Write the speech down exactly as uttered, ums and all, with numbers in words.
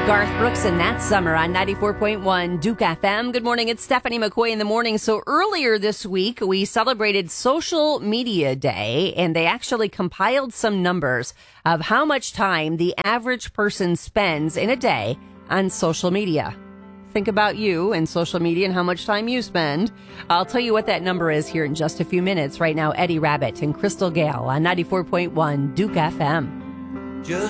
Garth Brooks and That Summer on ninety-four point one Duke F M. Good morning, it's Stephanie McCoy in the morning. So earlier this week, we celebrated Social Media Day, and they actually compiled some numbers of how much time the average person spends in a day on social media. Think about you and social media and how much time you spend. I'll tell you what that number is here in just a few minutes. Right now, Eddie Rabbitt and Crystal Gale on ninety-four point one Duke F M. Just